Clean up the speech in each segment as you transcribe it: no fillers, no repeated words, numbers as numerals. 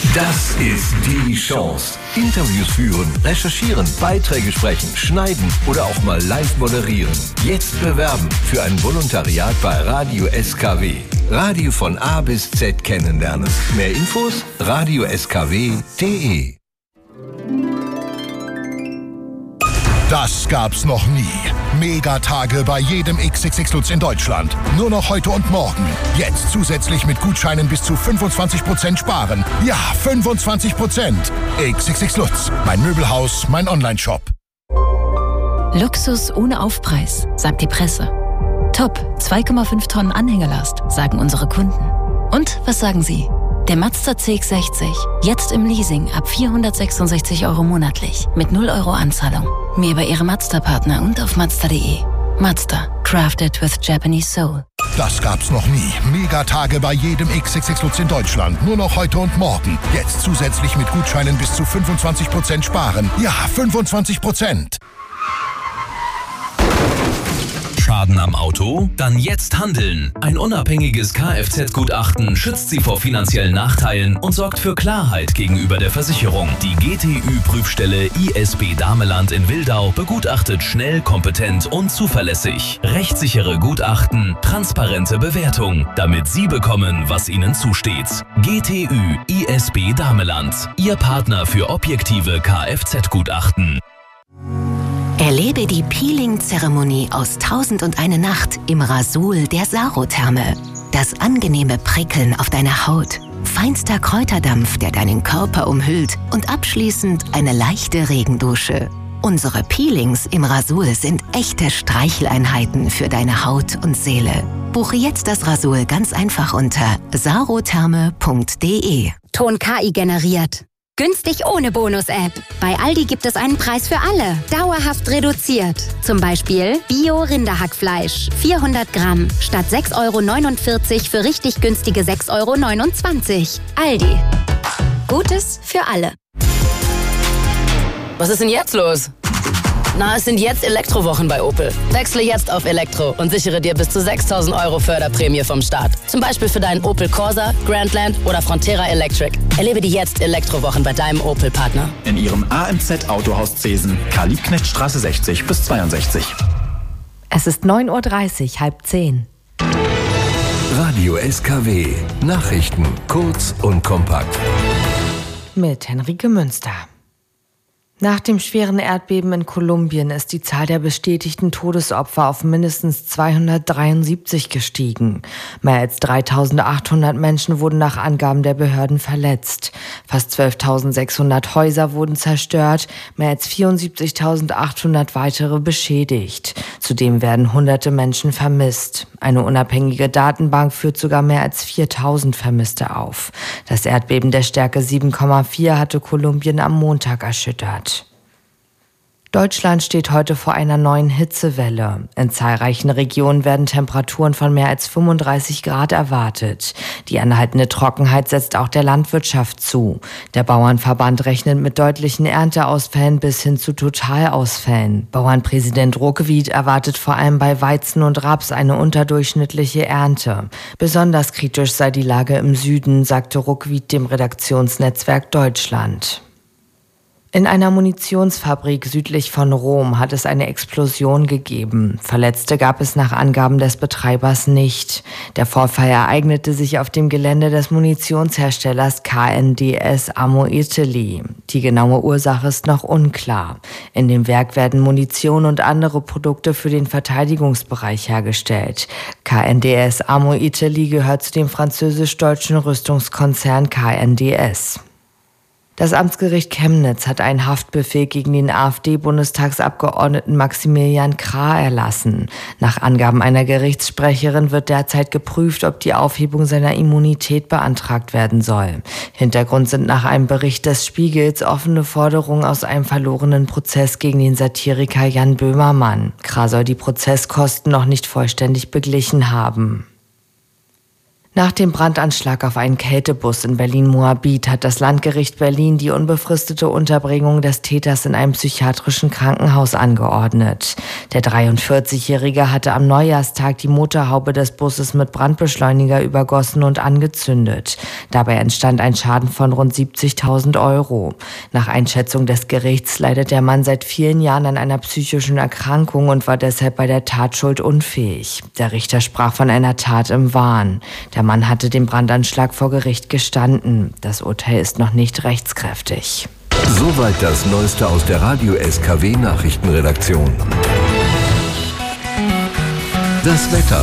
Das ist die Chance. Interviews führen, recherchieren, Beiträge sprechen, schneiden oder auch mal live moderieren. Jetzt bewerben für ein Volontariat bei Radio SKW. Radio von A bis Z kennenlernen. Mehr Infos: radioskw.de. Das gab's noch nie. Megatage bei jedem XXX Lutz in Deutschland. Nur noch heute und morgen. Jetzt zusätzlich mit Gutscheinen bis zu 25% sparen. Ja, 25%. XXX Lutz. Mein Möbelhaus, mein Onlineshop. Luxus ohne Aufpreis, sagt die Presse. Top, 2,5 Tonnen Anhängerlast, sagen unsere Kunden. Und was sagen Sie? Der Mazda CX-60, jetzt im Leasing ab 466 € monatlich, mit 0 € Anzahlung. Mehr bei Ihrem Mazda-Partner und auf Mazda.de. Mazda, crafted with Japanese soul. Das gab's noch nie. Megatage bei jedem XXX Lutz in Deutschland. Nur noch heute und morgen. Jetzt zusätzlich mit Gutscheinen bis zu 25% sparen. Ja, 25%. Schaden am Auto? Dann jetzt handeln. Ein unabhängiges Kfz-Gutachten schützt Sie vor finanziellen Nachteilen und sorgt für Klarheit gegenüber der Versicherung. Die GTÜ-Prüfstelle ISB Dameland in Wildau begutachtet schnell, kompetent und zuverlässig. Rechtssichere Gutachten, transparente Bewertung, damit Sie bekommen, was Ihnen zusteht. GTÜ ISB Dameland, Ihr Partner für objektive Kfz-Gutachten. Erlebe die Peeling-Zeremonie aus 1001 Nacht im Rasul der Sarotherme. Das angenehme Prickeln auf deiner Haut, feinster Kräuterdampf, der deinen Körper umhüllt und abschließend eine leichte Regendusche. Unsere Peelings im Rasul sind echte Streicheleinheiten für deine Haut und Seele. Buche jetzt das Rasul ganz einfach unter sarotherme.de. Ton KI generiert. Günstig ohne Bonus-App. Bei Aldi gibt es einen Preis für alle. Dauerhaft reduziert. Zum Beispiel Bio-Rinderhackfleisch. 400 Gramm. Statt 6,49 € für richtig günstige 6,29 €. Aldi. Gutes für alle. Was ist denn jetzt los? Na, es sind jetzt Elektrowochen bei Opel. Wechsle jetzt auf Elektro und sichere dir bis zu 6.000 € Förderprämie vom Staat. Zum Beispiel für deinen Opel Corsa, Grandland oder Frontera Electric. Erlebe die jetzt Elektrowochen bei deinem Opel-Partner. In Ihrem AMZ Autohaus Zesen, Karl-Liebknecht-Straße 60 bis 62. Es ist 9:30 Uhr, 9:30. Radio SKW. Nachrichten kurz und kompakt. Mit Henrike Münster. Nach dem schweren Erdbeben in Kolumbien ist die Zahl der bestätigten Todesopfer auf mindestens 273 gestiegen. Mehr als 3.800 Menschen wurden nach Angaben der Behörden verletzt. Fast 12.600 Häuser wurden zerstört, mehr als 74.800 weitere beschädigt. Zudem werden hunderte Menschen vermisst. Eine unabhängige Datenbank führt sogar mehr als 4.000 Vermisste auf. Das Erdbeben der Stärke 7,4 hatte Kolumbien am Montag erschüttert. Deutschland steht heute vor einer neuen Hitzewelle. In zahlreichen Regionen werden Temperaturen von mehr als 35 Grad erwartet. Die anhaltende Trockenheit setzt auch der Landwirtschaft zu. Der Bauernverband rechnet mit deutlichen Ernteausfällen bis hin zu Totalausfällen. Bauernpräsident Ruckwied erwartet vor allem bei Weizen und Raps eine unterdurchschnittliche Ernte. Besonders kritisch sei die Lage im Süden, sagte Ruckwied dem Redaktionsnetzwerk Deutschland. In einer Munitionsfabrik südlich von Rom hat es eine Explosion gegeben. Verletzte gab es nach Angaben des Betreibers nicht. Der Vorfall ereignete sich auf dem Gelände des Munitionsherstellers KNDS Ammo Italy. Die genaue Ursache ist noch unklar. In dem Werk werden Munition und andere Produkte für den Verteidigungsbereich hergestellt. KNDS Ammo Italy gehört zu dem französisch-deutschen Rüstungskonzern KNDS. Das Amtsgericht Chemnitz hat einen Haftbefehl gegen den AfD-Bundestagsabgeordneten Maximilian Krah erlassen. Nach Angaben einer Gerichtssprecherin wird derzeit geprüft, ob die Aufhebung seiner Immunität beantragt werden soll. Hintergrund sind nach einem Bericht des Spiegels offene Forderungen aus einem verlorenen Prozess gegen den Satiriker Jan Böhmermann. Krah soll die Prozesskosten noch nicht vollständig beglichen haben. Nach dem Brandanschlag auf einen Kältebus in Berlin-Moabit hat das Landgericht Berlin die unbefristete Unterbringung des Täters in einem psychiatrischen Krankenhaus angeordnet. Der 43-Jährige hatte am Neujahrstag die Motorhaube des Busses mit Brandbeschleuniger übergossen und angezündet. Dabei entstand ein Schaden von rund 70.000 Euro. Nach Einschätzung des Gerichts leidet der Mann seit vielen Jahren an einer psychischen Erkrankung und war deshalb bei der Tatschuld unfähig. Der Richter sprach von einer Tat im Wahn. Der Mann hatte den Brandanschlag vor Gericht gestanden. Das Urteil ist noch nicht rechtskräftig. Soweit das Neueste aus der Radio SKW Nachrichtenredaktion. Das Wetter.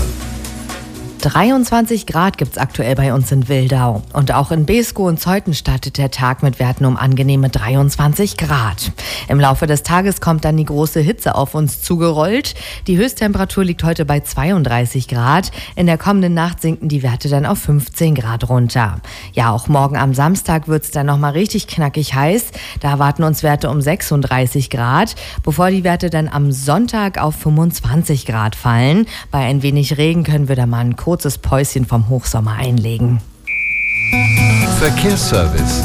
23 Grad gibt's aktuell bei uns in Wildau. Und auch in Beeskow und Zeuthen startet der Tag mit Werten um angenehme 23 Grad. Im Laufe des Tages kommt dann die große Hitze auf uns zugerollt. Die Höchsttemperatur liegt heute bei 32 Grad. In der kommenden Nacht sinken die Werte dann auf 15 Grad runter. Ja, auch morgen am Samstag wird's dann nochmal richtig knackig heiß. Da erwarten uns Werte um 36 Grad, bevor die Werte dann am Sonntag auf 25 Grad fallen. Bei ein wenig Regen können wir da mal ein kurzes Päuschen vom Hochsommer einlegen. Verkehrsservice.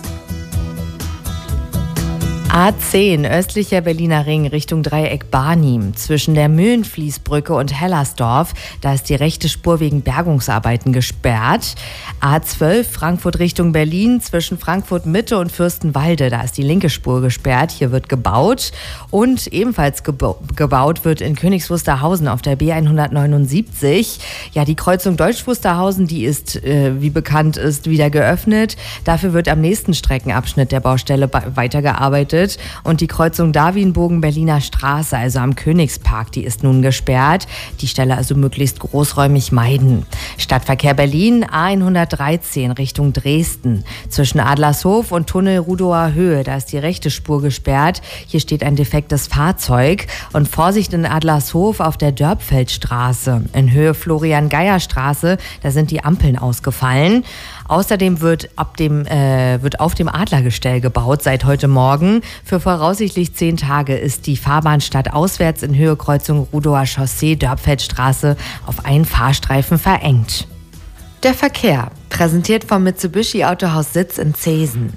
A10, östlicher Berliner Ring Richtung Dreieck Barnim. Zwischen der Mühlenfließbrücke und Hellersdorf, da ist die rechte Spur wegen Bergungsarbeiten gesperrt. A12, Frankfurt Richtung Berlin, zwischen Frankfurt Mitte und Fürstenwalde, da ist die linke Spur gesperrt. Hier wird gebaut. Und ebenfalls gebaut wird in Königs Wusterhausen auf der B179. Ja, die Kreuzung Deutsch Wusterhausen, die ist, wie bekannt ist, wieder geöffnet. Dafür wird am nächsten Streckenabschnitt der Baustelle weitergearbeitet. Und die Kreuzung Darwinbogen-Berliner Straße, also am Königspark, die ist nun gesperrt. Die Stelle also möglichst großräumig meiden. Stadtverkehr Berlin, A113 Richtung Dresden. Zwischen Adlershof und Tunnel Rudower Höhe, da ist die rechte Spur gesperrt. Hier steht ein defektes Fahrzeug. Und Vorsicht in Adlershof auf der Dörpfeldstraße. In Höhe Florian-Geier-Straße, da sind die Ampeln ausgefallen. Außerdem wird auf dem Adlergestell gebaut seit heute Morgen. Für voraussichtlich 10 Tage ist die Fahrbahn stadtauswärts in Höhe Kreuzung Rudower Chaussee, Dörpfeldstraße auf einen Fahrstreifen verengt. Der Verkehr, präsentiert vom Mitsubishi Autohaus Sitz in Zeesen.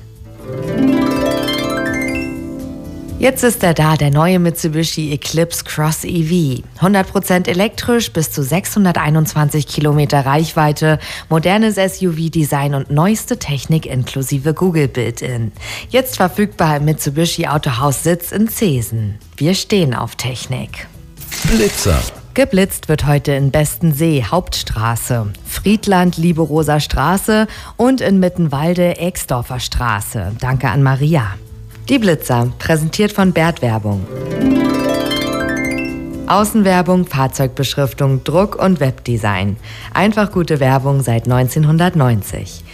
Jetzt ist er da, der neue Mitsubishi Eclipse Cross EV. 100% elektrisch, bis zu 621 Kilometer Reichweite, modernes SUV-Design und neueste Technik inklusive Google Built-In. Jetzt verfügbar im Mitsubishi Autohaus Sitz in Zeesen. Wir stehen auf Technik. Blitzer. Geblitzt wird heute in Bestensee, Hauptstraße, Friedland, Lieberoser Straße und in Mittenwalde, Exdorfer Straße. Danke an Maria. Die Blitzer, präsentiert von Bert Werbung. Außenwerbung, Fahrzeugbeschriftung, Druck und Webdesign. Einfach gute Werbung seit 1990.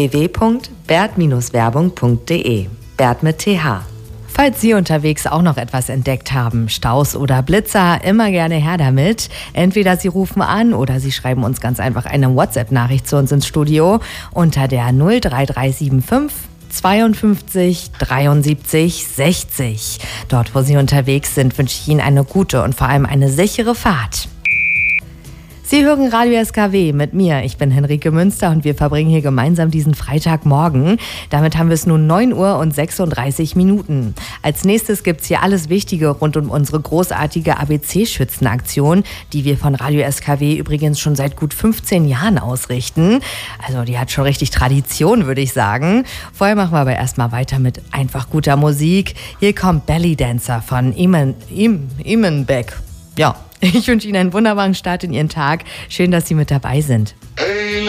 www.bert-werbung.de. Bert mit TH. Falls Sie unterwegs auch noch etwas entdeckt haben, Staus oder Blitzer, immer gerne her damit. Entweder Sie rufen an oder Sie schreiben uns ganz einfach eine WhatsApp-Nachricht zu uns ins Studio unter der 03375 52 73 60. Dort, wo Sie unterwegs sind, wünsche ich Ihnen eine gute und vor allem eine sichere Fahrt. Sie hören Radio SKW mit mir. Ich bin Henrike Münster und wir verbringen hier gemeinsam diesen Freitagmorgen. Damit haben wir es nun 9 Uhr und 36 Minuten. Als nächstes gibt's hier alles Wichtige rund um unsere großartige ABC-Schützenaktion, die wir von Radio SKW übrigens schon seit gut 15 Jahren ausrichten. Also die hat schon richtig Tradition, würde ich sagen. Vorher machen wir aber erstmal weiter mit einfach guter Musik. Hier kommt Belly Dancer von Imenbeck. Ja. Ich wünsche Ihnen einen wunderbaren Start in Ihren Tag. Schön, dass Sie mit dabei sind.